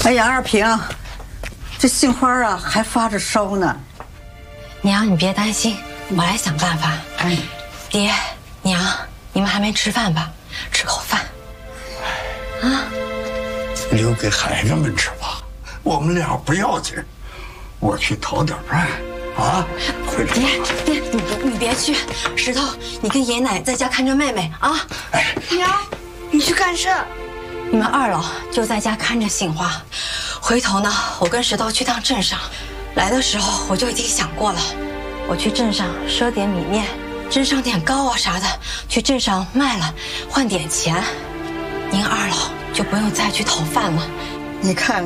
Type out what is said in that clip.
哎呀，二平，这杏花啊还发着烧呢。 娘，你别担心，我来想办法。爹，娘，你们还没吃饭吧？吃口饭。啊， 留给孩子们吃吧，我们俩不要紧。我去讨点饭啊。 爹，你别去，石头，你跟爷爷奶奶在家看着妹妹啊。 娘，你去干事。 你们二老就在家看着杏花，回头呢，我跟石头去趟镇上。来的时候我就已经想过了，我去镇上赊点米面，蒸上点糕啊啥的，去镇上卖了，换点钱，您二老就不用再去讨饭了。 你看。